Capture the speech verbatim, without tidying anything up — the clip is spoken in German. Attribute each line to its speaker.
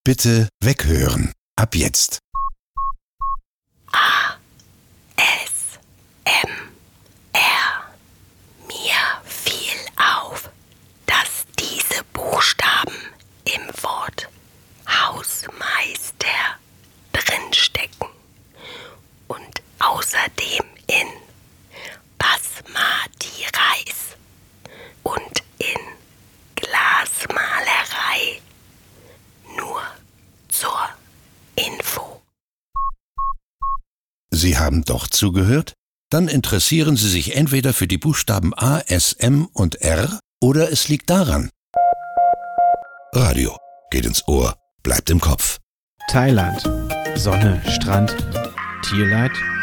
Speaker 1: Bitte weghören. Ab jetzt.
Speaker 2: A, S, M, R. Mir fiel auf, dass diese Buchstaben im Wort Hausmeister drinstecken und außerdem in Basmati Reis und in Glasmalerei. Nur zur Info.
Speaker 1: Sie haben doch zugehört? Dann interessieren Sie sich entweder für die Buchstaben A, S, M und R oder es liegt daran. Radio geht ins Ohr, bleibt im Kopf.
Speaker 3: Thailand. Sonne, Strand, Tierleid